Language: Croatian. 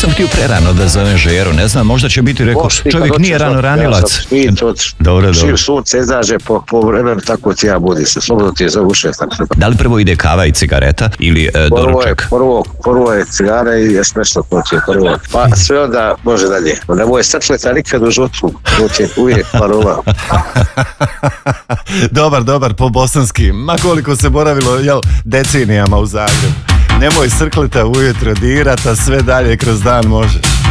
Nisam htio prerano da zovem Žeru, ne znam, možda će biti rekao, čovjek nije rano ranilac. Dobro. Čim sunce izađe po vremenu, tako ti ja budi se, slobodno ti je za uše. Da li prvo ide kava i cigareta ili doručak? Prvo je cigara i espresso koči, prvo. Pa sve onda može dalje. Nemoj srčleta nikad u žutku, uvijek parova. Dobar, po bosanski. Ma koliko se boravilo, decenijama u Zagrebu. Nemoj srkleta ujutro dirata, sve dalje kroz dan može.